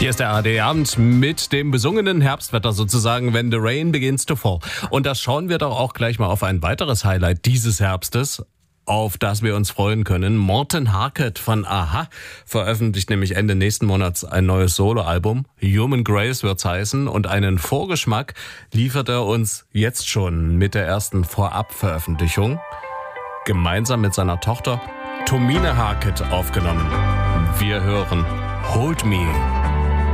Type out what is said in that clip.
Hier ist der ARD-Abend mit dem besungenen Herbstwetter sozusagen, when the rain begins to fall. Und da schauen wir doch auch gleich mal auf ein weiteres Highlight dieses Herbstes, auf das wir uns freuen können. Morten Harket von a-ha veröffentlicht nämlich Ende nächsten Monats ein neues Soloalbum. Human Grace wird's heißen, und einen Vorgeschmack liefert er uns jetzt schon mit der ersten Vorabveröffentlichung. Gemeinsam mit seiner Tochter Tomine Harket aufgenommen. Wir hören Hold Me.